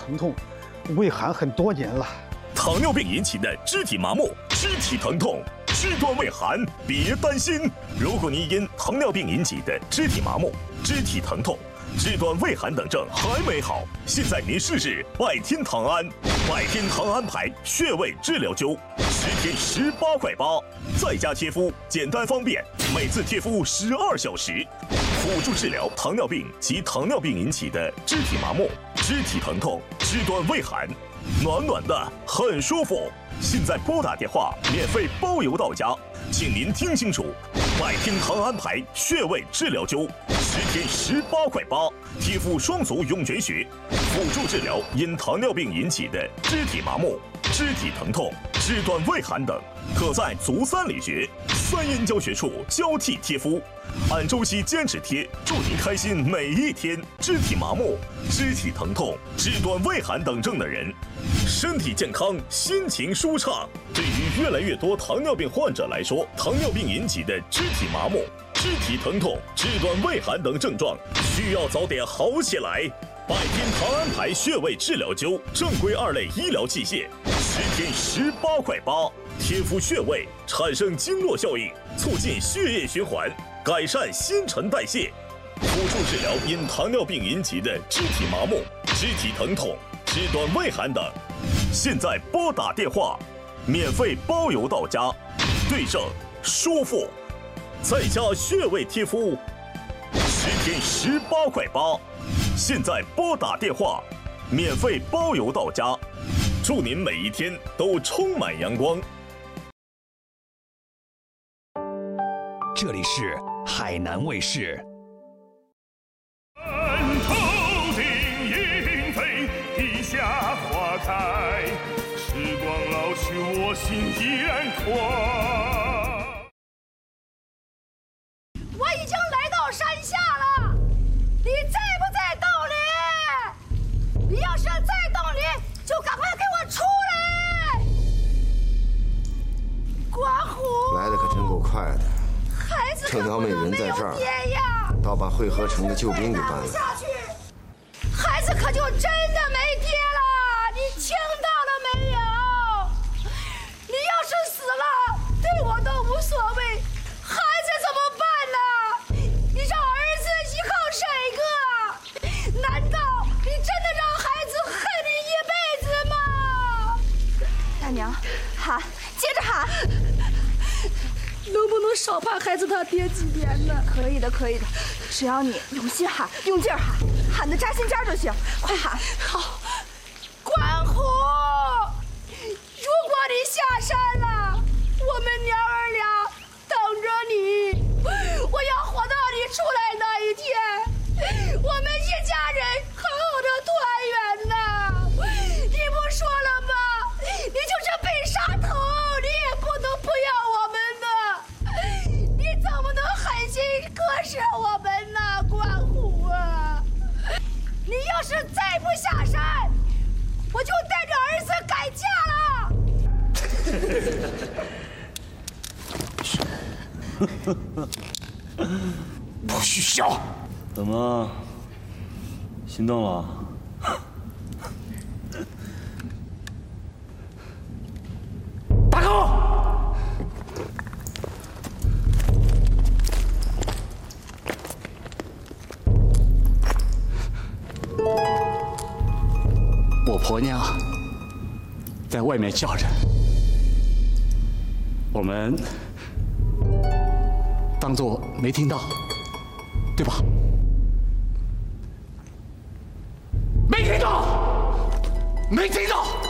疼痛，胃寒很多年了。 糖尿病引起的肢体麻木、肢体疼痛、肢端胃寒，别担心。如果您因糖尿病引起的肢体麻木、肢体疼痛、肢端胃寒等症还没好，现在您试试百天糖安。百天糖安牌穴位治疗灸，10天18块8，在家贴敷，简单方便，每次贴敷12小时，辅助治疗糖尿病及糖尿病引起的肢体麻木、肢体疼痛、肢端胃寒，暖暖的，很舒服。现在拨打电话，免费包邮到家，请您听清楚，百天糖安牌穴位治疗灸，10天18块8，贴敷双足涌泉穴，辅助治疗因糖尿病引起的肢体麻木、肢体疼痛、肢端胃寒等，可在足三里穴、三阴交穴处交替贴敷，按周期坚持贴，祝您开心每一天。肢体麻木、肢体疼痛、肢端胃寒等症的人，身体健康，心情舒畅。对于越来越多糖尿病患者来说，糖尿病引起的肢体麻木、肢体疼痛、肢端胃寒等症状，需要早点好起来。百天糖安牌穴位治疗灸，正规2类医疗器械，10天18块8，贴敷穴位产生经络效应，促进血液循环，改善新陈代谢，辅助治疗因糖尿病引起的肢体麻木、肢体疼痛、肢端胃寒等。现在拨打电话，免费包邮到家，对症舒服，在家穴位贴敷，10天18块8。现在拨打电话，免费包邮到家，祝您每一天都充满阳光。 这里是海南卫视。 头顶莺飞，地下花开，时光老去，我心依然快。 我已经来到山下了，你在不在洞里？你要是在洞里，就赶快给我出来！关虎， 来的可真够快的。 孩子趁苗美人在这儿， 爹呀， 倒把汇合城的救兵给搬了。 孩子可就真的没爹了，你听到了没有？你要是死了，对我都无所谓，孩子怎么办呢？你让儿子依靠谁个？难道你真的让孩子恨你一辈子吗？ 大娘，喊，接着喊。 能不能少怕孩子他爹几年呢？ 可以的，可以的，只要你用心喊，用劲儿喊，喊得扎心尖就行。快喊！ 好，关虎，如果你下山了，我们娘儿俩等着你。我要活到你出来那一天，我们一家人好好的团圆呐。你不说了吗？你就是被杀头，你也不能不要我们的。你怎么能狠心割舍我们呢，关虎啊！你要是再不下山，我就带着儿子改嫁了。 不许笑！ 怎么心动了？ 大哥！ 我婆娘在外面叫着，我们当作没听到，对吧？ 没听到，没听到。